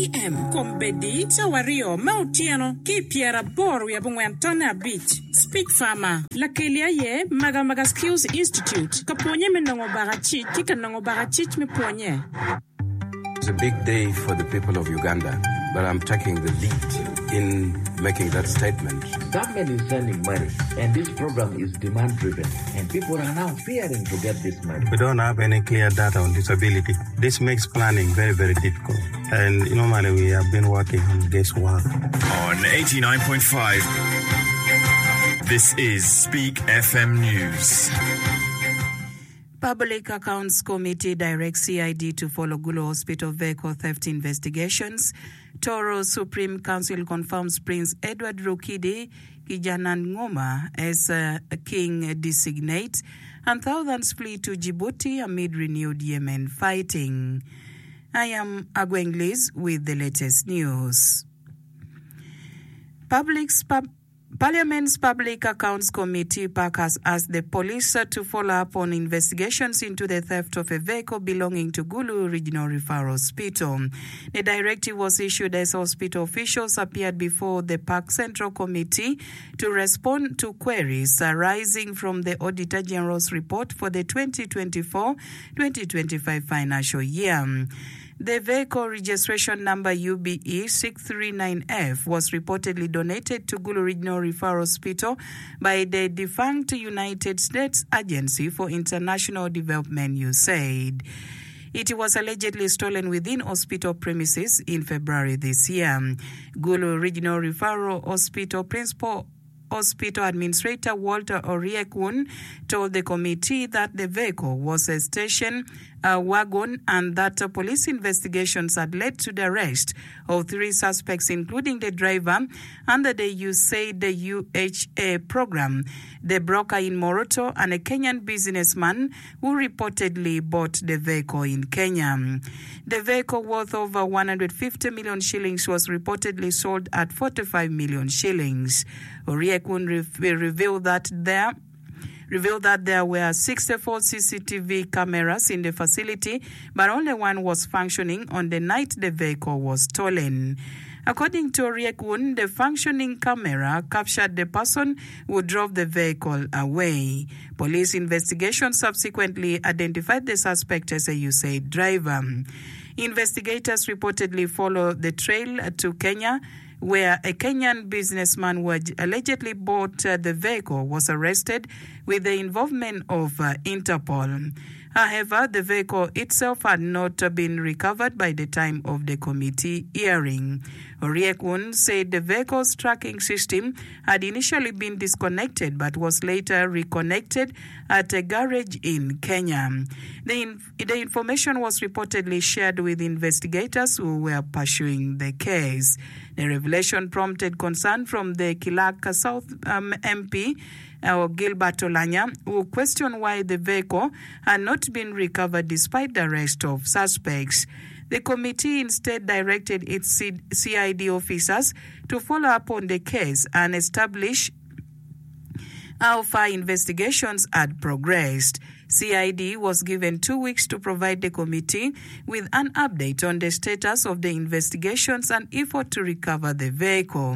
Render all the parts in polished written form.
p.m. Kombedi Tawario Mautiano Ki Piera Boru ya Bungwantona Beach Speak Farmer Lakelia ye Maga Skills Institute Kaponye menongo barachi Tika nongo barachich me ponye. It's a big day for the people of Uganda, but I'm taking the lead in making that statement. Government is sending money, and this program is demand-driven, and people are now fearing to get this money. We don't have any clear data on disability. This makes planning very, very difficult. And normally we have been working on guesswork. On 89.5, this is Speak FM News. Public Accounts Committee directs CID to follow Gulu Hospital vehicle theft investigations. Toro Supreme Council confirms Prince Edward Rukidi Kijanan Ngoma as a king designate, and thousands flee to Djibouti amid renewed Yemen fighting. I am Agweng Liz with the latest news. Parliament's Public Accounts Committee (PAC) has asked the police to follow up on investigations into the theft of a vehicle belonging to Gulu Regional Referral Hospital. The directive was issued as hospital officials appeared before the PAC Central Committee to respond to queries arising from the Auditor General's report for the 2024-2025 financial year. The vehicle registration number UBE 639F was reportedly donated to Gulu Regional Referral Hospital by the defunct United States Agency for International Development, USAID. It was allegedly stolen within hospital premises in February this year. Gulu Regional Referral Hospital Principal Hospital Administrator Walter Oriekwun told the committee that the vehicle was a station wagon and that police investigations had led to the arrest of 3 suspects, including the driver under the USAID UHA program, the broker in Moroto, and a Kenyan businessman who reportedly bought the vehicle in Kenya. The vehicle, worth over 150 million shillings, was reportedly sold at 45 million shillings. Oriekwun revealed that there were 64 CCTV cameras in the facility, but only one was functioning on the night the vehicle was stolen. According to Oriekwun, the functioning camera captured the person who drove the vehicle away. Police investigation subsequently identified the suspect as a USAID driver. Investigators reportedly followed the trail to Kenya, where a Kenyan businessman who allegedly bought the vehicle was arrested with the involvement of Interpol. However, the vehicle itself had not been recovered by the time of the committee hearing. Oriekwun said the vehicle's tracking system had initially been disconnected but was later reconnected at a garage in Kenya. The information was reportedly shared with investigators who were pursuing the case. The revelation prompted concern from the Kilaka South MP, Gilbert Olanya, who questioned why the vehicle had not been recovered despite the arrest of suspects. The committee instead directed its CID officers to follow up on the case and establish how far investigations had progressed. CID was given 2 weeks to provide the committee with an update on the status of the investigations and effort to recover the vehicle.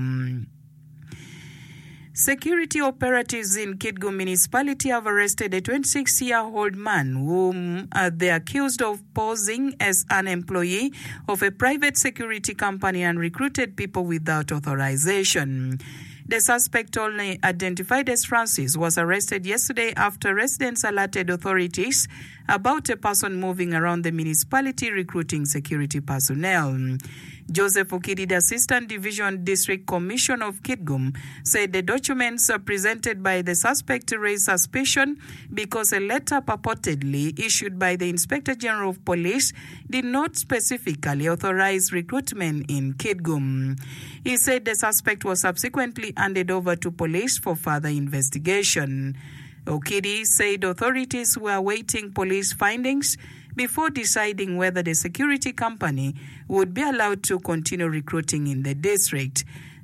Security operatives in Kitgum municipality have arrested a 26-year-old man whom they accused of posing as an employee of a private security company and recruited people without authorization. The suspect, only identified as Francis, was arrested yesterday after residents alerted authorities about a person moving around the municipality recruiting security personnel. Joseph Okidi, the Assistant Division District Commissioner of Kitgum, said the documents presented by the suspect raised suspicion because a letter purportedly issued by the Inspector General of Police did not specifically authorize recruitment in Kitgum. He said the suspect was subsequently handed over to police for further investigation. Okidi said authorities were awaiting police findings before deciding whether the security company would be allowed to continue recruiting in the district.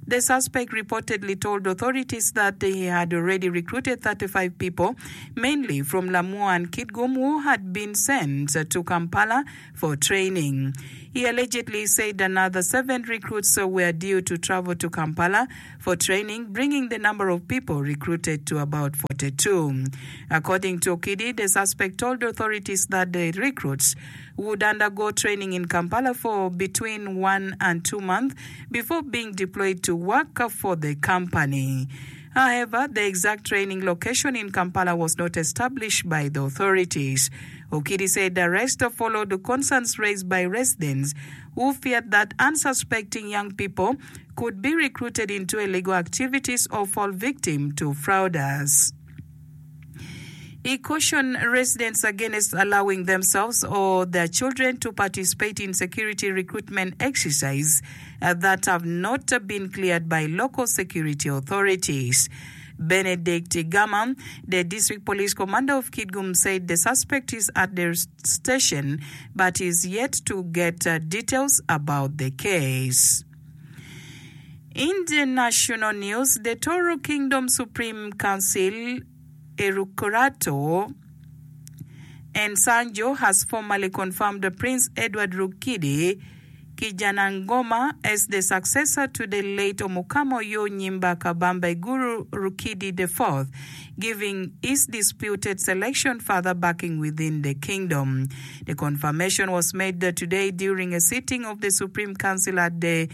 The suspect reportedly told authorities that he had already recruited 35 people, mainly from Lamu and Kitgum, who had been sent to Kampala for training. He allegedly said another 7 recruits were due to travel to Kampala for training, bringing the number of people recruited to about 42. According to Okidi, the suspect told authorities that the recruits would undergo training in Kampala for between 1 and 2 months before being deployed to work for the company. However, the exact training location in Kampala was not established by the authorities. Okidi said the arrest followed the concerns raised by residents who feared that unsuspecting young people could be recruited into illegal activities or fall victim to frauders. He cautioned residents against allowing themselves or their children to participate in security recruitment exercises that have not been cleared by local security authorities. Benedict Gama, the district police commander of Kitgum, said the suspect is at their station but is yet to get details about the case. In the national news, the Toro Kingdom Supreme Council Erukurato and Sanjo has formally confirmed Prince Edward Rukidi Kijanangoma as the successor to the late Omukama Yo Nyimba Kabamba Guru Rukidi IV, giving his disputed selection further backing within the kingdom. The confirmation was made today during a sitting of the Supreme Council at the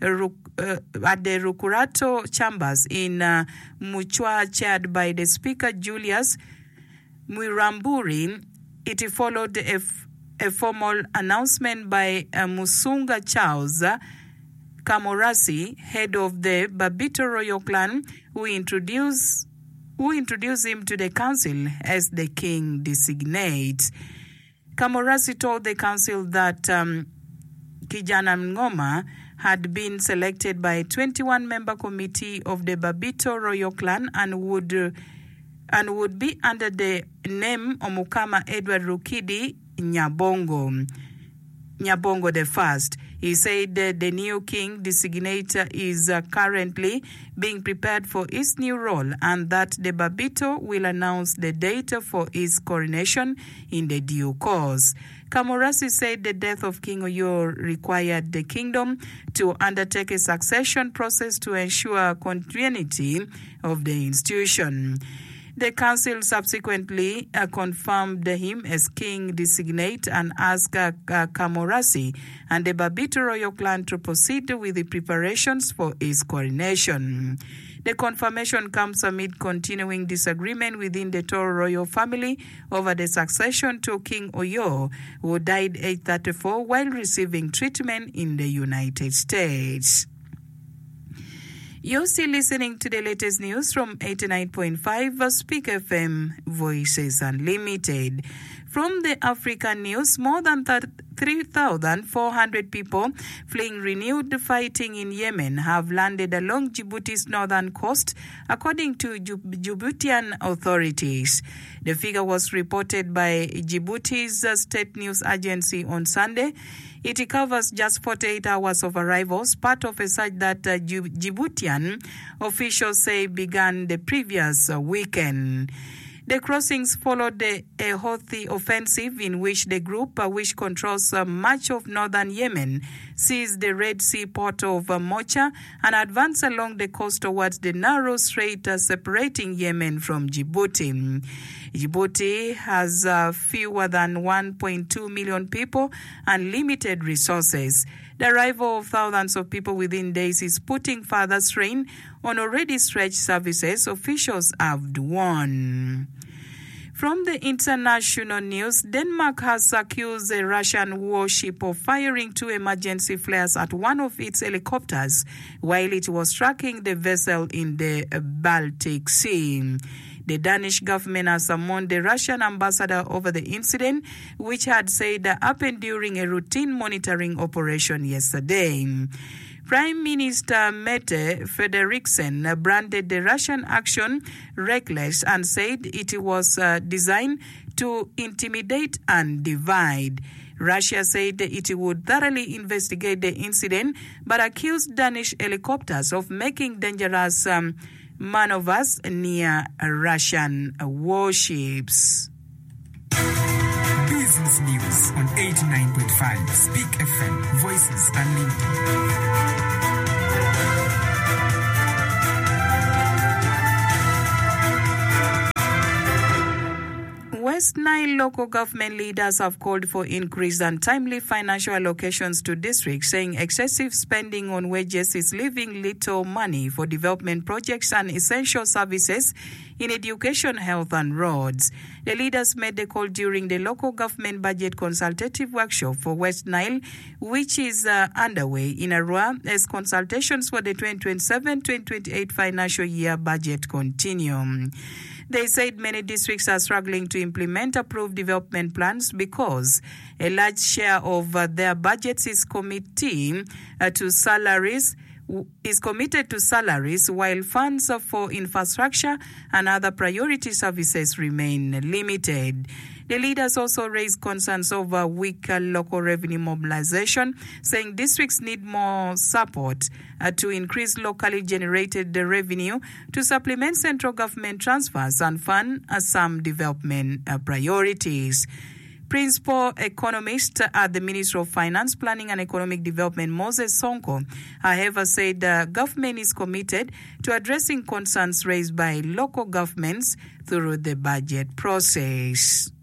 Rukurato Chambers in Muchwa, chaired by the Speaker Julius Mwiramburi. It followed a formal announcement by Musunga Charles Kamorasi, head of the Babito royal clan, who introduced him to the council as the king designates. Kamorasi told the council that Kijana Ngoma had been selected by a 21-member committee of the Babito royal clan and would be under the name Omukama Edward Rukidi Nyabongo the First. He said that the new king designator is currently being prepared for his new role and that the Babito will announce the date for his coronation in the due course. Kamorasi said the death of King Oyo required the kingdom to undertake a succession process to ensure continuity of the institution. The council subsequently confirmed him as king designate and asked Kamorasi and the Babito royal clan to proceed with the preparations for his coronation. The confirmation comes amid continuing disagreement within the Toro royal family over the succession to King Oyo, who died aged 34 while receiving treatment in the United States. You're still listening to the latest news from 89.5 Speak FM, Voices Unlimited. From the African news, more than 3,400 people fleeing renewed fighting in Yemen have landed along Djibouti's northern coast, according to Djiboutian authorities. The figure was reported by Djibouti's state news agency on Sunday. It covers just 48 hours of arrivals, part of a surge that Djiboutian officials say began the previous weekend. The crossings followed a Houthi offensive in which the group, which controls much of northern Yemen, seized the Red Sea port of Mocha and advanced along the coast towards the narrow strait separating Yemen from Djibouti. Djibouti has fewer than 1.2 million people and limited resources. The arrival of thousands of people within days is putting further strain on already stretched services, officials have warned. From the international news, Denmark has accused a Russian warship of firing 2 emergency flares at one of its helicopters while it was tracking the vessel in the Baltic Sea. The Danish government has summoned the Russian ambassador over the incident, which had said happened during a routine monitoring operation yesterday. Prime Minister Mette Frederiksen branded the Russian action reckless and said it was designed to intimidate and divide. Russia said it would thoroughly investigate the incident, but accused Danish helicopters of making dangerous maneuvers near Russian warships. Business News on 89.5 Speak FM. Voices Unlimited. West Nile local government leaders have called for increased and timely financial allocations to districts, saying excessive spending on wages is leaving little money for development projects and essential services in education, health and roads. The leaders made the call during the local government budget consultative workshop for West Nile, which is underway in Arua as consultations for the 2027-2028 financial year budget continue. They said many districts are struggling to implement approved development plans because a large share of their budgets is committed to salaries, while funds for infrastructure and other priority services remain limited. The leaders also raised concerns over weaker local revenue mobilization, saying districts need more support to increase locally generated revenue to supplement central government transfers and fund some development priorities. Principal economist at the Ministry of Finance, Planning and Economic Development, Moses Sonko, however, said the government is committed to addressing concerns raised by local governments through the budget process.